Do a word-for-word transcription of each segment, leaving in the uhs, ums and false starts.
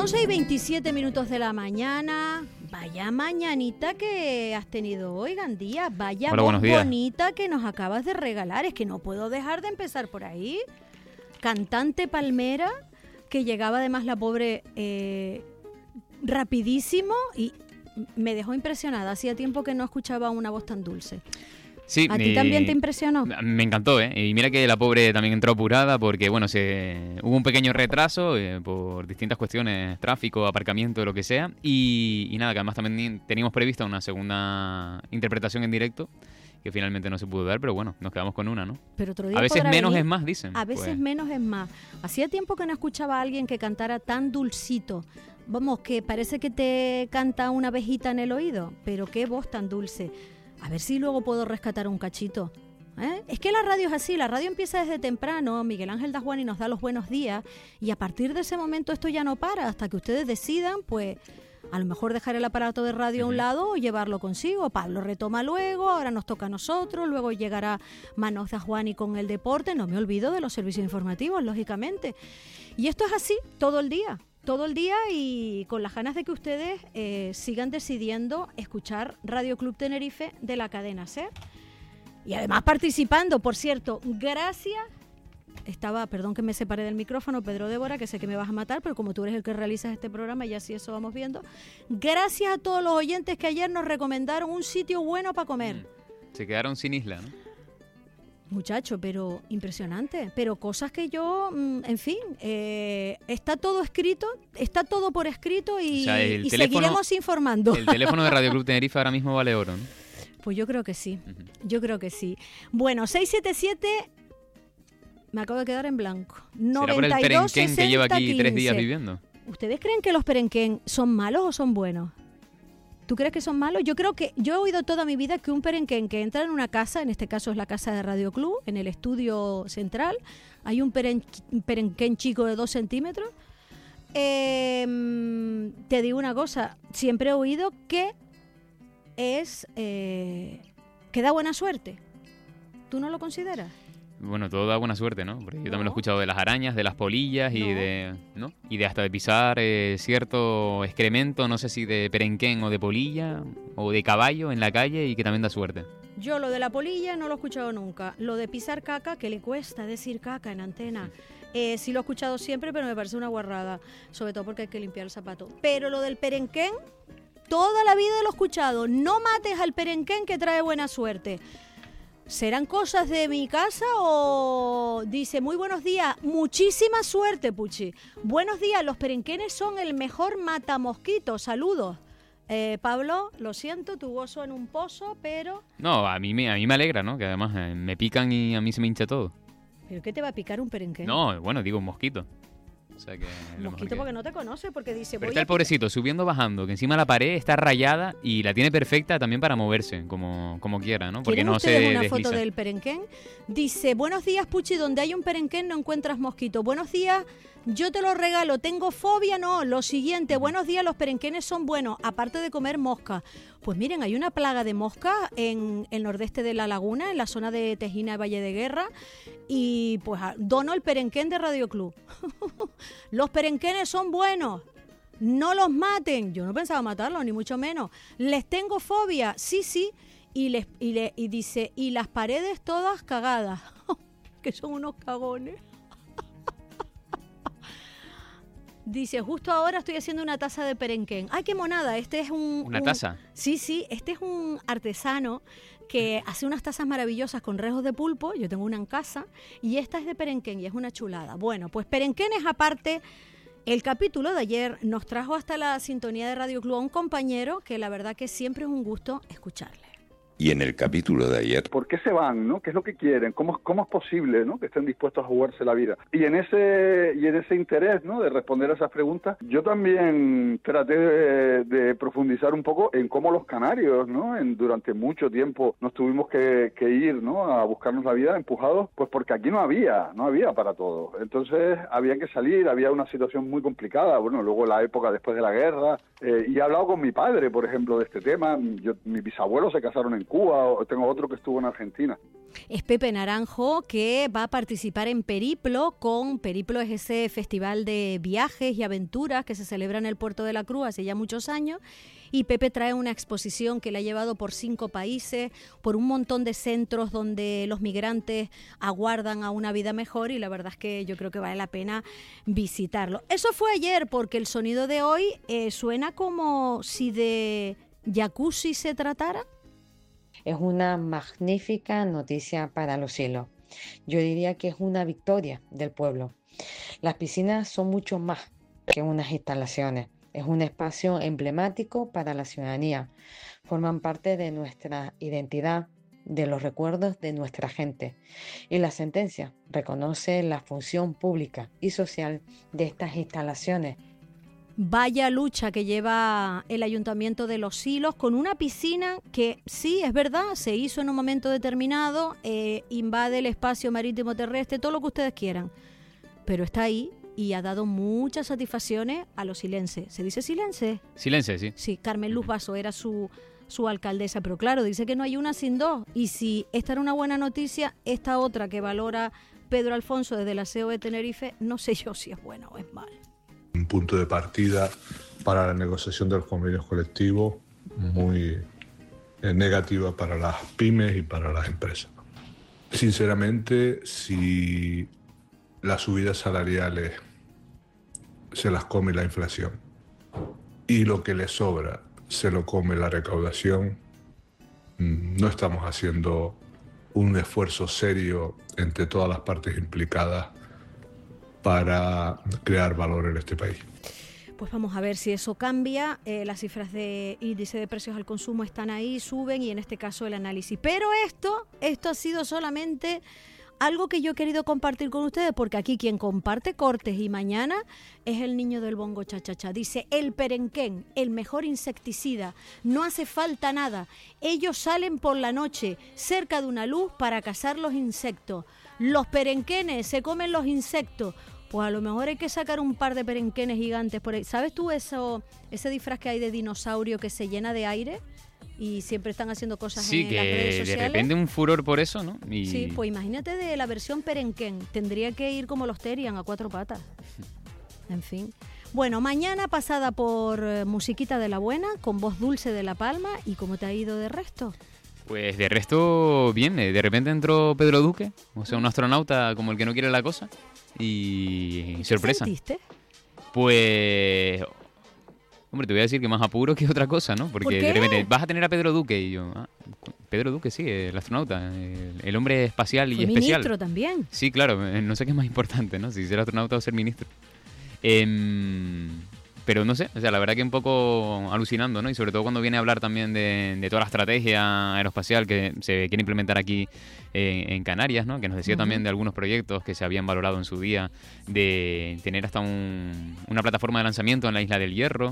once y veintisiete minutos de la mañana. Vaya mañanita que has tenido hoy, Gandía. Vaya Hola, voz bonita que nos acabas de regalar. Es que no puedo dejar de empezar por ahí. Cantante palmera, que llegaba además la pobre eh, rapidísimo y me dejó impresionada. Hacía tiempo que no escuchaba una voz tan dulce. Sí, ¿A ti también te impresionó? Me encantó, ¿eh? Y mira que la pobre también entró apurada porque, bueno, se hubo un pequeño retraso eh, por distintas cuestiones, tráfico, aparcamiento, lo que sea. Y, y nada, que además también teníamos prevista una segunda interpretación en directo que finalmente no se pudo dar, pero bueno, nos quedamos con una, ¿no? Pero otro día a veces menos venir. es más, dicen. A veces pues. menos es más. Hacía tiempo que no escuchaba a alguien que cantara tan dulcito. Vamos, que parece que te canta una abejita en el oído, pero qué voz tan dulce. A ver si luego puedo rescatar un cachito. ¿Eh? Es que la radio es así, la radio empieza desde temprano, Miguel Ángel Dasguani nos da los buenos días y a partir de ese momento esto ya no para, hasta que ustedes decidan, pues a lo mejor dejar el aparato de radio a un lado o llevarlo consigo. Pablo retoma luego, ahora nos toca a nosotros, luego llegará Manos Dasguani con el deporte, no me olvido de los servicios informativos, lógicamente. Y esto es así todo el día. Todo el día y con las ganas de que ustedes eh, sigan decidiendo escuchar Radio Club Tenerife de la cadena SER. Y además participando, por cierto, gracias. Estaba, perdón que me separé del micrófono, Pedro Débora, que sé que me vas a matar, pero como tú eres el que realizas este programa y así eso vamos viendo. Gracias a todos los oyentes que ayer nos recomendaron un sitio bueno para comer. Se quedaron sin isla, ¿no? Muchacho, pero impresionante, pero cosas que yo, en fin, eh, está todo escrito, está todo por escrito y, o sea, el y teléfono, seguiremos informando. El teléfono de Radio Club Tenerife ahora mismo vale oro, ¿no? Pues yo creo que sí, uh-huh. yo creo que sí. Bueno, seis siete siete, me acabo de quedar en blanco. ¿Será por el perenquén que lleva aquí tres días viviendo? ¿Ustedes creen que los perenquén son malos o son buenos? ¿Tú crees que son malos? Yo creo que yo he oído toda mi vida que un perenquén que entra en una casa, en este caso es la casa de Radio Club, en el estudio central, hay un peren, perenquén chico de dos centímetros. Eh, te digo una cosa, siempre he oído que es eh, que da buena suerte. ¿Tú no lo consideras? Bueno, todo da buena suerte, ¿no? Porque yo no. también lo he escuchado de las arañas, de las polillas y no. de ¿no? y de hasta de pisar eh, cierto excremento, no sé si de perenquén o de polilla o de caballo en la calle y que también da suerte. Yo lo de la polilla no lo he escuchado nunca. Lo de pisar caca, que le cuesta decir caca en antena. Eh, sí lo he escuchado siempre, pero me parece una guarrada. Sobre todo porque hay que limpiar el zapato. Pero lo del perenquén, toda la vida lo he escuchado. No mates al perenquén que trae buena suerte. ¿Serán cosas de mi casa o...? Dice, muy buenos días, muchísima suerte, Puchi. Buenos días, los perenquenes son el mejor matamosquitos, saludos. Eh, Pablo, lo siento, tu gozo en un pozo, pero... No, a mí me, a mí me alegra, ¿no? Que además eh, me pican y a mí se me hincha todo. ¿Pero qué te va a picar un perenquén? No, bueno, digo un mosquito. O sea que mosquito porque no te conoce, porque dice... Pero voy está el pobrecito subiendo, bajando, que encima la pared está rayada y la tiene perfecta también para moverse, como, como quiera, ¿no? Porque no se una desliza. Foto del perenquén? Dice, buenos días, Puchi, donde hay un perenquén no encuentras mosquito. Buenos días, yo te lo regalo, tengo fobia, no. Lo siguiente, buenos días, los perenquenes son buenos, aparte de comer mosca. Pues miren, hay una plaga de mosca en el nordeste de la laguna, en la zona de Tejina y Valle de Guerra, y pues dono el perenquén de Radio Club. Los perenquenes son buenos, no los maten. Yo no pensaba matarlos, ni mucho menos. Les tengo fobia, sí, sí, y, les, y, le, y dice, y las paredes todas cagadas, que son unos cagones. Dice, justo ahora estoy haciendo una taza de perenquén. ¡Ay, qué monada! Este es un... ¿Una un, taza? Sí, sí. Este es un artesano que hace unas tazas maravillosas con rejos de pulpo. Yo tengo una en casa. Y esta es de perenquén y es una chulada. Bueno, pues perenquénes aparte... El capítulo de ayer nos trajo hasta la sintonía de Radio Club a un compañero que la verdad que siempre es un gusto escucharle. Y en el capítulo de ayer... ¿Por qué se van, no? ¿Qué es lo que quieren? ¿Cómo, cómo es posible, no? Que estén dispuestos a jugarse la vida? Y en ese y en ese interés, ¿no? De responder a esas preguntas, yo también traté de, de profundizar un poco en cómo los canarios, ¿no? En, durante mucho tiempo nos tuvimos que, que ir, ¿no? A buscarnos la vida empujados, pues porque aquí no había, no había para todo. Entonces había que salir, había una situación muy complicada. Bueno, luego la época después de la guerra. Eh, y he hablado con mi padre, por ejemplo, de este tema. Yo, mis bisabuelos se casaron en Cuba, o tengo otro que estuvo en Argentina. Es Pepe Naranjo, que va a participar en Periplo. Con Periplo es ese festival de viajes y aventuras que se celebra en el Puerto de la Cruz hace ya muchos años. Y Pepe trae una exposición que le ha llevado por cinco países, por un montón de centros donde los migrantes aguardan a una vida mejor, y la verdad es que yo creo que vale la pena visitarlo. Eso fue ayer, porque el sonido de hoy eh, suena como si de jacuzzi se tratara. Es una magnífica noticia para Los Silos. Yo diría que es una victoria del pueblo. Las piscinas son mucho más que unas instalaciones. Es un espacio emblemático para la ciudadanía. Forman parte de nuestra identidad, de los recuerdos de nuestra gente. Y la sentencia reconoce la función pública y social de estas instalaciones. Vaya lucha que lleva el Ayuntamiento de Los Silos con una piscina que sí, es verdad, se hizo en un momento determinado, eh, invade el espacio marítimo terrestre, todo lo que ustedes quieran, pero está ahí y ha dado muchas satisfacciones a los silenses. ¿Se dice silense? Silense, sí. Sí, Carmen Luz Basso era su, su alcaldesa, pero claro, dice que no hay una sin dos, y si esta era una buena noticia, esta otra que valora Pedro Alfonso desde la C E O de Tenerife, no sé yo si es buena o es mala. Un punto de partida para la negociación de los convenios colectivos muy eh, negativa para las pymes y para las empresas. Sinceramente, si las subidas salariales se las come la inflación y lo que le sobra se lo come la recaudación, no estamos haciendo un esfuerzo serio entre todas las partes implicadas para crear valor en este país. Pues vamos a ver si eso cambia. Eh, las cifras de índice de precios al consumo están ahí, suben, y en este caso el análisis. Pero esto, esto ha sido solamente algo que yo he querido compartir con ustedes, porque aquí quien comparte cortes y mañana es el niño del bongo cha-cha-cha. Dice, el perenquén, el mejor insecticida, no hace falta nada. Ellos salen por la noche cerca de una luz para cazar los insectos. Los perenquenes se comen los insectos. Pues a lo mejor hay que sacar un par de perenquenes gigantes por ahí. ¿Sabes tú eso, ese disfraz que hay de dinosaurio que se llena de aire? Y siempre están haciendo cosas sí, en las redes sociales. Sí, que de repente un furor por eso, ¿no? Y... Sí, pues imagínate de la versión perenquén. Tendría que ir como los Terian, a cuatro patas. En fin. Bueno, mañana pasada por eh, musiquita de la buena, con voz dulce de La Palma. ¿Y cómo te ha ido de resto? Pues de resto, bien. De repente entró Pedro Duque, o sea, un astronauta como el que no quiere la cosa. Y sorpresa. ¿Qué sentiste? Pues... Hombre, te voy a decir que más apuro que otra cosa, ¿no? Porque ¿Por qué? de repente vas a tener a Pedro Duque y yo... Ah, Pedro Duque, sí, el astronauta, el, el hombre espacial y Fue especial. ministro también. Sí, claro, no sé qué es más importante, ¿no? Si ser astronauta o ser ministro. Eh, pero no sé, o sea, la verdad que un poco alucinando, ¿no? Y sobre todo cuando viene a hablar también de, de toda la estrategia aeroespacial que se quiere implementar aquí eh, en Canarias, ¿no? Que nos decía uh-huh. también de algunos proyectos que se habían valorado en su día, de tener hasta un, una plataforma de lanzamiento en la Isla del Hierro.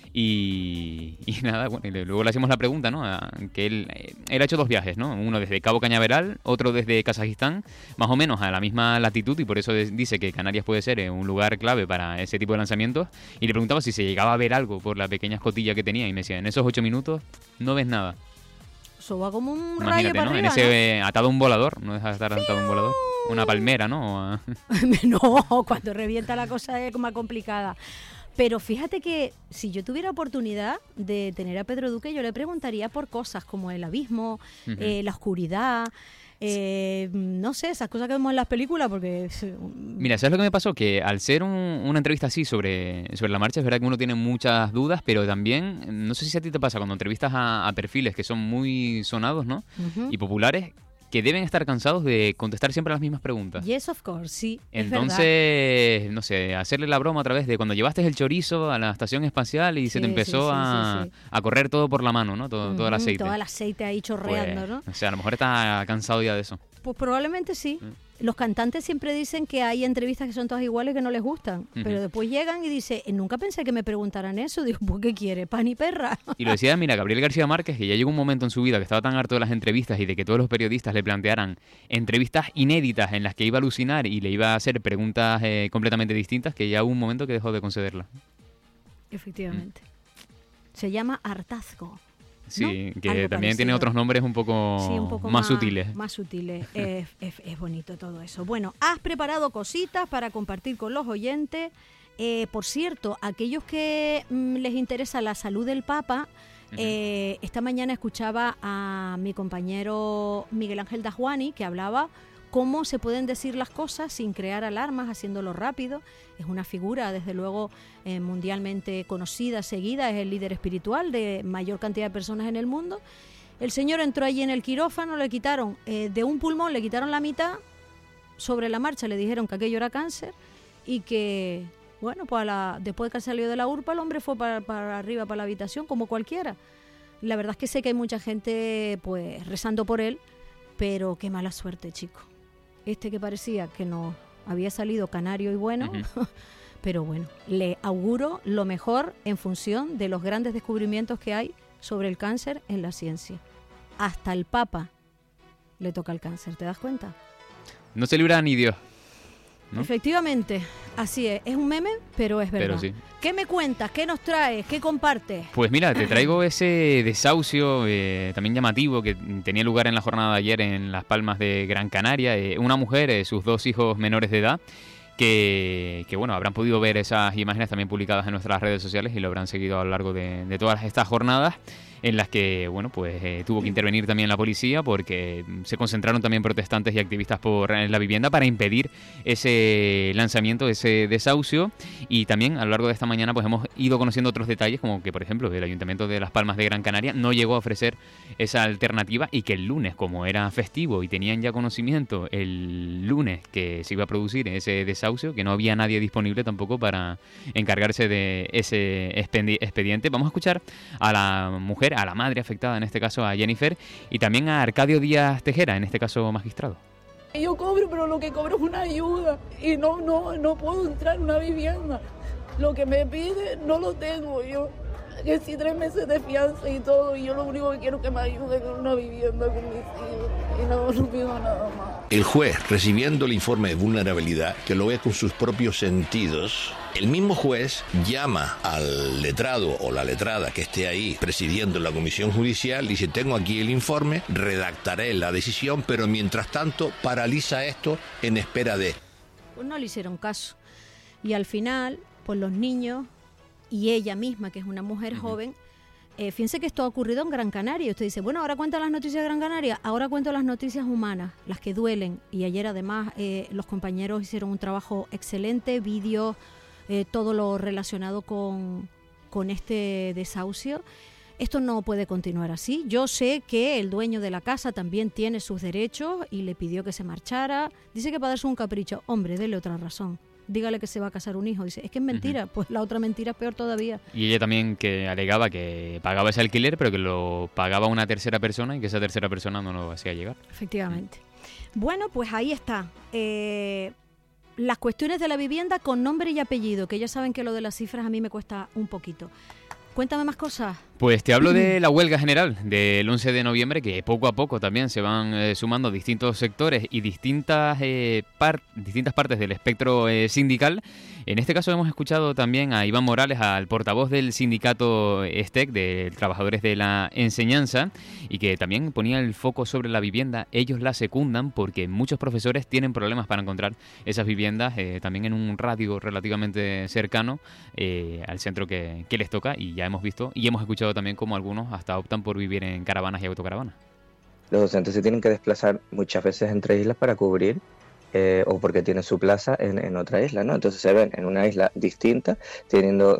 Y, y nada, bueno, y luego le hacemos la pregunta, ¿no? A, que él, él ha hecho dos viajes, ¿no? Uno desde Cabo Cañaveral, otro desde Kazajistán, más o menos a la misma latitud, y por eso de, dice que Canarias puede ser un lugar clave para ese tipo de lanzamientos. Y le preguntaba si se llegaba a ver algo por la pequeña escotilla que tenía, y me decía, en esos ocho minutos no ves nada. Eso va como un Imagínate, rayo para ¿no? arriba, en ese ¿no? eh, atado a un volador, no deja de estar atado a un volador. Una palmera, ¿no? No, cuando revienta la cosa es más complicada. Pero fíjate que si yo tuviera oportunidad de tener a Pedro Duque, yo le preguntaría por cosas como el abismo, uh-huh. eh, la oscuridad, eh, no sé, esas cosas que vemos en las películas, porque... Mira, ¿sabes lo que me pasó? Que al ser un, una entrevista así sobre, sobre la marcha, es verdad que uno tiene muchas dudas, pero también, no sé si a ti te pasa, cuando entrevistas a, a perfiles que son muy sonados, ¿no? Uh-huh. Y populares, que deben estar cansados de contestar siempre las mismas preguntas. Yes, of course, sí. Entonces, no sé, hacerle la broma otra vez de cuando llevaste el chorizo a la estación espacial y sí, se te empezó sí, sí, a, sí, sí. a correr todo por la mano, ¿no? Todo, mm-hmm, todo el aceite. Todo el aceite ahí chorreando, pues, ¿no? O sea, a lo mejor está cansado ya de eso. Pues probablemente sí. Mm. Los cantantes siempre dicen que hay entrevistas que son todas iguales que no les gustan, uh-huh. pero después llegan y dicen, nunca pensé que me preguntaran eso. Digo, ¿pues qué quiere? ¿Pan y perra? Y lo decía, mira, Gabriel García Márquez, que ya llegó un momento en su vida que estaba tan harto de las entrevistas y de que todos los periodistas le plantearan entrevistas inéditas en las que iba a alucinar y le iba a hacer preguntas eh, completamente distintas, que ya hubo un momento que dejó de concederlas. Efectivamente. Mm. Se llama hartazgo. Sí, ¿no? que Algo también parecido. tiene otros nombres un poco, Sí, un poco más, sutiles. Más sutiles. es, es, es bonito todo eso. Bueno, has preparado cositas para compartir con los oyentes. Eh, por cierto, aquellos que mm, les interesa la salud del Papa, uh-huh. eh, esta mañana escuchaba a mi compañero Miguel Ángel Dajuani, que hablaba cómo se pueden decir las cosas sin crear alarmas, haciéndolo rápido. Es una figura, desde luego, eh, mundialmente conocida, seguida, es el líder espiritual de mayor cantidad de personas en el mundo. El señor entró allí en el quirófano, le quitaron eh, de un pulmón, le quitaron la mitad, sobre la marcha le dijeron que aquello era cáncer y que, bueno, pues a la, después de que salió de la urpa, el hombre fue para, para arriba, para la habitación, como cualquiera. La verdad es que sé que hay mucha gente pues rezando por él, pero qué mala suerte, chico. Este que parecía que no había salido canario y bueno, uh-huh. pero bueno, le auguro lo mejor en función de los grandes descubrimientos que hay sobre el cáncer en la ciencia. Hasta el Papa le toca el cáncer, ¿te das cuenta? No se libra ni Dios, ¿no? Efectivamente, así es. Es un meme, pero es verdad. Pero sí. ¿Qué me cuentas? ¿Qué nos traes? ¿Qué compartes? Pues mira, te traigo ese desahucio eh, también llamativo que tenía lugar en la jornada de ayer en Las Palmas de Gran Canaria. Eh, una mujer, eh, sus dos hijos menores de edad, que, que bueno, habrán podido ver esas imágenes también publicadas en nuestras redes sociales y lo habrán seguido a lo largo de, de todas estas jornadas, en las que, bueno, pues eh, tuvo que intervenir también la policía porque se concentraron también protestantes y activistas por la vivienda para impedir ese lanzamiento, ese desahucio. Y también a lo largo de esta mañana pues hemos ido conociendo otros detalles, como que, por ejemplo, el Ayuntamiento de Las Palmas de Gran Canaria no llegó a ofrecer esa alternativa y que el lunes, como era festivo y tenían ya conocimiento el lunes que se iba a producir ese desahucio, que no había nadie disponible tampoco para encargarse de ese expediente. Vamos a escuchar a la mujer, a la madre afectada, en este caso a Jennifer, y también a Arcadio Díaz Tejera, en este caso magistrado. Yo cobro, pero lo que cobro es una ayuda y no, no, no puedo entrar en una vivienda. Lo que me pide no lo tengo yo. Que si tres meses de fianza y todo, y yo lo único que quiero es que me ayuden en una vivienda con mis hijos. Y no, no pido nada más. El juez, recibiendo el informe de vulnerabilidad, que lo ve con sus propios sentidos, el mismo juez llama al letrado o la letrada que esté ahí presidiendo la comisión judicial, dice: tengo aquí el informe, redactaré la decisión, pero mientras tanto paraliza esto en espera de... Pues no le hicieron caso. Y al final, pues los niños y ella misma, que es una mujer uh-huh. joven, eh, fíjense que esto ha ocurrido en Gran Canaria. Usted dice, bueno, ahora cuentan las noticias de Gran Canaria, ahora cuento las noticias humanas, las que duelen. Y ayer además eh, los compañeros hicieron un trabajo excelente, vídeos, eh, todo lo relacionado con, con este desahucio. Esto no puede continuar así. Yo sé que el dueño de la casa también tiene sus derechos y le pidió que se marchara. Dice que para darse un capricho. Hombre, dele otra razón. Dígale que se va a casar un hijo. Dice, es que es mentira. Uh-huh. Pues la otra mentira es peor todavía. Y ella también que alegaba que pagaba ese alquiler, pero que lo pagaba una tercera persona y que esa tercera persona no lo hacía llegar. Efectivamente. Uh-huh. Bueno, pues ahí está. Eh, las cuestiones de la vivienda con nombre y apellido, que ya saben que lo de las cifras a mí me cuesta un poquito. Cuéntame más cosas. Pues te hablo de la huelga general del once de noviembre, que poco a poco también se van eh, sumando distintos sectores y distintas, eh, par- distintas partes del espectro eh, sindical. En este caso hemos escuchado también a Iván Morales, al portavoz del sindicato ESTEC, de Trabajadores de la Enseñanza, y que también ponía el foco sobre la vivienda. Ellos la secundan porque muchos profesores tienen problemas para encontrar esas viviendas, eh, también en un radio relativamente cercano eh, al centro que, que les toca, y ya hemos visto y hemos escuchado también cómo algunos hasta optan por vivir en caravanas y autocaravanas. Los docentes se tienen que desplazar muchas veces entre islas para cubrir eh, o porque tienen su plaza en, en otra isla, ¿no? Entonces se ven en una isla distinta, teniendo